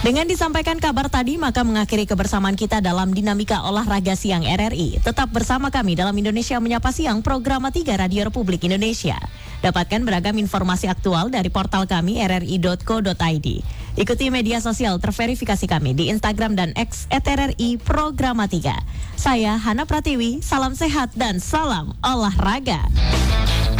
Dengan disampaikan kabar tadi, maka mengakhiri kebersamaan kita dalam Dinamika Olahraga Siang RRI. Tetap bersama kami dalam Indonesia Menyapa Siang, program 3 Radio Republik Indonesia. Dapatkan beragam informasi aktual dari portal kami rri.co.id. Ikuti media sosial terverifikasi kami di Instagram dan X @RRI Programa 3. Saya Hana Pratiwi, salam sehat dan salam olahraga.